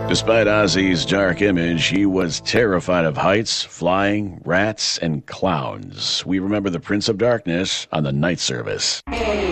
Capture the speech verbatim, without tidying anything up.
Despite Ozzy's dark image, he was terrified of heights, flying, rats, and clowns. We remember the Prince of Darkness on the night service.